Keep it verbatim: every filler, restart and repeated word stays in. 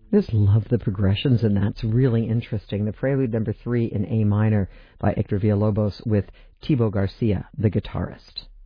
Just love the progressions in that. It's really interesting. The Prelude number three in A minor by Hector Villalobos with Thibaut Garcia, the guitarist.